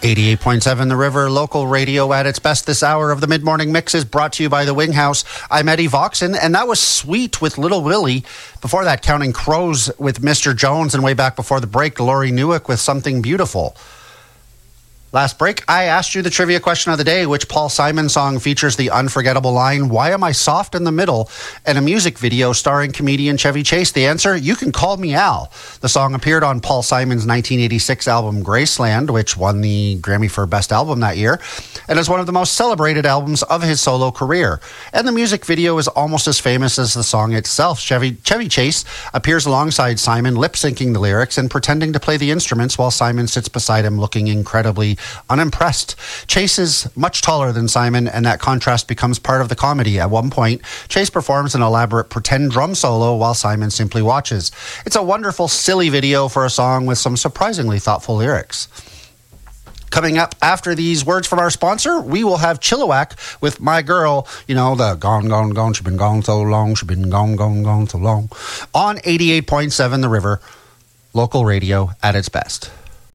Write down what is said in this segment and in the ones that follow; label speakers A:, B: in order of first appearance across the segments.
A: 88.7 The River, local radio at its best. This hour of the Mid-Morning Mix is brought to you by the Wing House. I'm Eddie Voxon, and that was Sweet with Little Willie. Before that, Counting Crows with Mr. Jones, and way back before the break, Laurie Newick with Something Beautiful. Last break, I asked you the trivia question of the day, which Paul Simon song features the unforgettable line, "Why am I soft in the middle?" and a music video starring comedian Chevy Chase. The answer, You Can Call Me Al. The song appeared on Paul Simon's 1986 album Graceland, which won the Grammy for Best Album that year, and is one of the most celebrated albums of his solo career. And the music video is almost as famous as the song itself. Chevy Chase appears alongside Simon, lip-syncing the lyrics and pretending to play the instruments while Simon sits beside him looking incredibly unimpressed. Chase is much taller than Simon, and that contrast becomes part of the comedy. At one point, Chase performs an elaborate pretend drum solo while Simon simply watches. It's a wonderful, silly video for a song with some surprisingly thoughtful lyrics. Coming up after these words from our sponsor, we will have Chilliwack with My Girl, you know, the gone, gone, gone, she's been gone so long, she's been gone, gone, gone so long, on 88.7 The River, local radio at its best.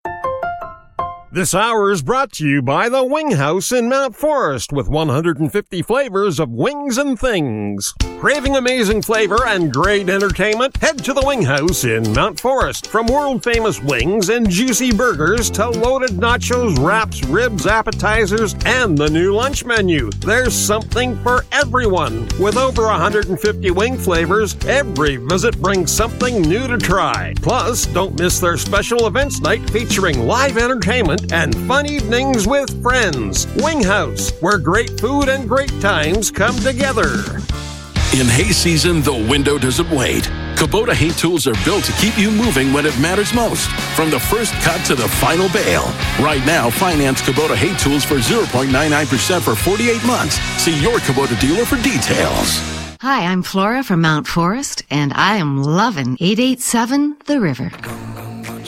B: This hour is brought to you by the Wing House in Mount Forest with 150 flavors of wings and things. Craving amazing flavor and great entertainment? Head to the Wing House in Mount Forest. From world-famous wings and juicy burgers to loaded nachos, wraps, ribs, appetizers, and the new lunch menu, there's something for everyone. With over 150 wing flavors, every visit brings something new to try. Plus, don't miss their special events night featuring live entertainment and fun evenings with friends. Wing House, where great food and great times come together.
C: In hay season, the window doesn't wait. Kubota hay tools are built to keep you moving when it matters most. From the first cut to the final bale. Right now, finance Kubota hay tools for 0.99% for 48 months. See your Kubota dealer for details.
D: Hi, I'm Flora from Mount Forest, and I am loving 88.7 The River.